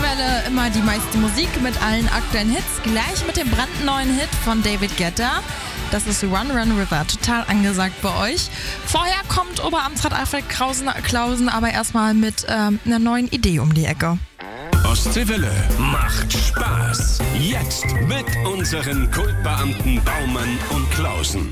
Ostseewelle, immer die meiste Musik mit allen aktuellen Hits. Gleich mit dem brandneuen Hit von David Guetta. Das ist Run Run River, total angesagt bei euch. Vorher kommt Oberamtsrat Alfred Klausen aber erstmal mit einer neuen Idee um die Ecke. Ostseewelle macht Spaß. Jetzt mit unseren Kultbeamten Baumann und Klausen.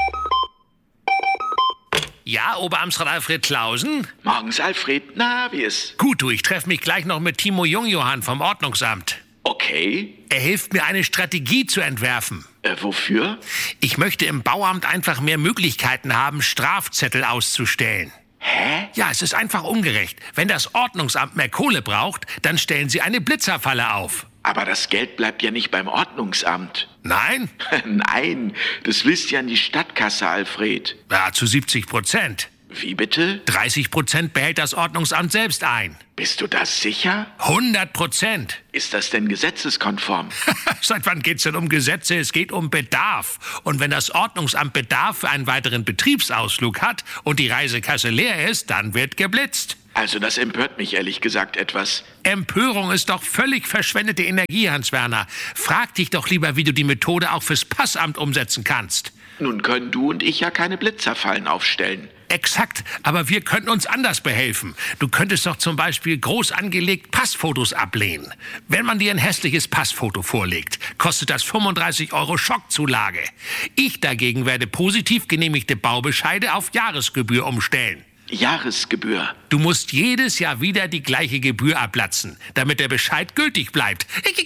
Ja, Oberamtsrat Alfred Klausen? Morgens, Alfred. Na, wie ist? Gut, du, ich treffe mich gleich noch mit Timo Jungjohann vom Ordnungsamt. Okay. Er hilft mir, eine Strategie zu entwerfen. Wofür? Ich möchte im Bauamt einfach mehr Möglichkeiten haben, Strafzettel auszustellen. Hä? Ja, es ist einfach ungerecht. Wenn das Ordnungsamt mehr Kohle braucht, dann stellen sie eine Blitzerfalle auf. Aber das Geld bleibt ja nicht beim Ordnungsamt. Nein? Nein, das fließt ja in die Stadtkasse, Alfred. Ja, zu 70%. Wie bitte? 30% behält das Ordnungsamt selbst ein. Bist du das sicher? 100%. Ist das denn gesetzeskonform? Seit wann geht's denn um Gesetze? Es geht um Bedarf. Und wenn das Ordnungsamt Bedarf für einen weiteren Betriebsausflug hat und die Reisekasse leer ist, dann wird geblitzt. Also das empört mich ehrlich gesagt etwas. Empörung ist doch völlig verschwendete Energie, Hans-Werner. Frag dich doch lieber, wie du die Methode auch fürs Passamt umsetzen kannst. Nun können du und ich ja keine Blitzerfallen aufstellen. Exakt, aber wir könnten uns anders behelfen. Du könntest doch zum Beispiel groß angelegt Passfotos ablehnen. Wenn man dir ein hässliches Passfoto vorlegt, kostet das 35 € Schockzulage. Ich dagegen werde positiv genehmigte Baubescheide auf Jahresgebühr umstellen. Jahresgebühr. Du musst jedes Jahr wieder die gleiche Gebühr ablatzen, damit der Bescheid gültig bleibt.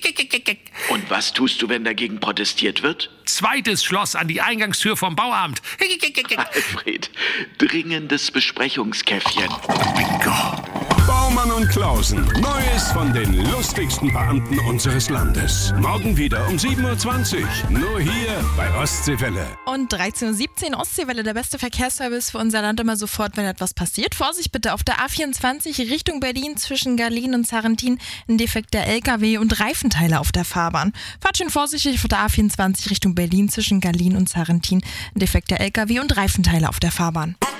Und was tust du, wenn dagegen protestiert wird? Zweites Schloss an die Eingangstür vom Bauamt. Alfred, dringendes Besprechungskäffchen. Bingo. Baumann und Klausen. Neues von den lustigsten Beamten unseres Landes. Morgen wieder um 7:20 Uhr. Nur hier bei Ostseewelle. Und 13:17 Uhr Ostseewelle, der beste Verkehrsservice für unser Land immer sofort, wenn etwas passiert. Vorsicht bitte auf der A24 Richtung Berlin zwischen Garlin und Sarrentin. Ein defekter LKW und Reifenteile auf der Fahrbahn. Fahrt schön vorsichtig auf der A24 Richtung Berlin zwischen Garlin und Sarrentin. Ein defekter LKW und Reifenteile auf der Fahrbahn.